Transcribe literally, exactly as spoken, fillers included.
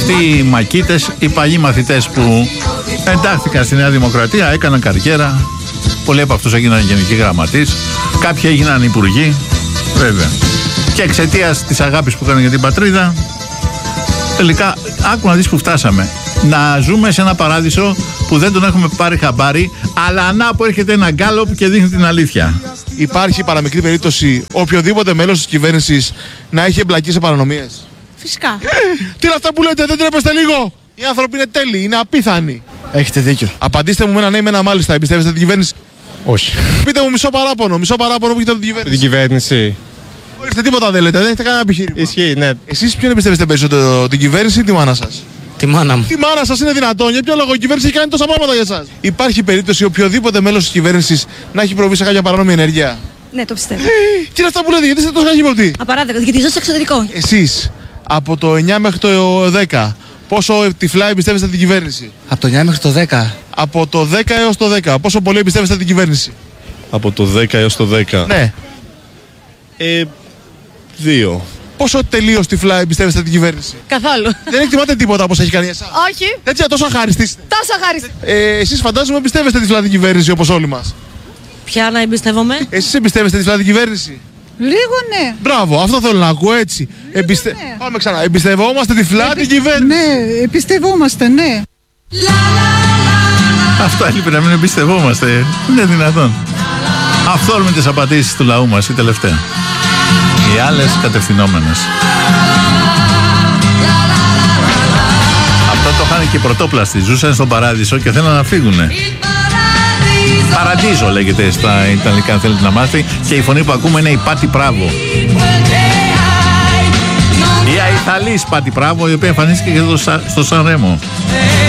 Αυτοί οι μακίτες, οι παλιοί μαθητές που εντάχθηκαν στη Νέα Δημοκρατία, έκαναν καριέρα. Πολλοί από αυτούς έγιναν γενικοί γραμματείς, κάποιοι έγιναν υπουργοί, βέβαια. Και εξαιτίας της αγάπης που έκαναν για την πατρίδα, τελικά άκου να δεις που φτάσαμε. Να ζούμε σε ένα παράδεισο που δεν τον έχουμε πάρει χαμπάρι, αλλά ανά που έρχεται ένα γκάλωπ και δείχνει την αλήθεια. Υπάρχει παραμικρή περίπτωση οποιοδήποτε μέλος της κυβέρνησης να έχει εμπλακεί σε παρανομίες? Φυσικά. Ε, τι είναι αυτά που λέτε, δεν τρέπεστε λίγο? Οι άνθρωποι είναι τέλειοι, είναι απίθανοι. Έχετε δίκιο. Απαντήστε μου με ένα ναι ή με ένα μάλιστα. Εμπιστεύεστε την κυβέρνηση? Όχι. Πείτε μου μισό παράπονο, μισό παράπονο που έχετε από την κυβέρνηση. Την κυβέρνηση. Ορίστε, τίποτα δεν λέτε, δεν έχετε κανένα επιχείρημα. Ισχύει, ναι. Εσείς ποιον εμπιστεύεστε περισσότερο, την κυβέρνηση ή τη μάνα σας? Τη μάνα μου. Τη μάνα σας είναι δυνατόν? Για ποιο λόγο η κυβέρνηση έχει κάνει τόσα πράγματα για εσάς? Υπάρχει περίπτωση οποιοδήποτε μέλος της κυβέρνησης να έχει προβεί σε κάποια παράνομη ενέργεια? Ναι, το πιστεύω. Τι είναι αυτά που λέτε, γιατί είστε τόσο καχύποπτοι? Απαράδεκτο, γιατί ζω στο εξωτερικό. Εσείς από το εννιά μέχρι το δέκα, πόσο τυφλά εμπιστεύεστε την κυβέρνηση? Από το εννιά μέχρι το δέκα. Από το δέκα έως το δέκα, πόσο πολύ εμπιστεύεστε την κυβέρνηση? Από το δέκα έως το δέκα. Ναι. Ε, δύο. Πόσο τελείως τυφλά εμπιστεύεστε την κυβέρνηση? Καθόλου. Δεν εκτιμάτε τίποτα όπως έχει κάνει εσάς? Όχι. Έτσι, τόσο αχάριστοι είστε. Τόσο χάριστη. Ε, εσείς φαντάζομαι εμπιστεύεστε τυφλά την κυβέρνηση όπως όλοι μας. Ποια να εμπιστεύομαι? Εσείς εμπιστεύεστε τυφλά την κυβέρνηση? Λίγο ναι. Μπράβο, αυτό θέλω να ακούω έτσι. Εμπιστε... ναι. Πάμε ξανά. Εμπιστευόμαστε τυφλά την κυβέρνηση? Ναι, εμπιστευόμαστε, ναι. Αυτό έλειπε να μην εμπιστευόμαστε. Είναι δυνατόν. Αυθόρμητες απαντήσεις του λαού μας, η τελευταία. Οι άλλες κατευθυνόμενες. Αυτό το είχαν και οι πρωτόπλαστοι. Ζούσαν στον παράδεισο και θέλαν να φύγουνε. Παραντίζο λέγεται στα Ιταλικά, αν θέλετε να μάθει. Και η φωνή που ακούμε είναι η Πάτη Πράβο. Η Αϊθαλής Πάτη Πράβο, η οποία εμφανίστηκε και στο Σαν Ρέμο.